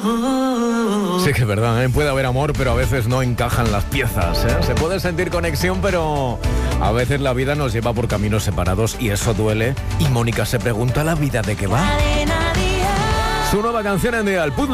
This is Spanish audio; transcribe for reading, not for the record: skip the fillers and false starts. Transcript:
Sí que es verdad, ¿eh? Puede haber amor, pero a veces no encajan las piezas, ¿eh? Se puede sentir conexión, pero a veces la vida nos lleva por caminos separados y eso duele. Y Mónica se pregunta, ¿la vida de qué va? Su nueva canción en Día al Puzzle.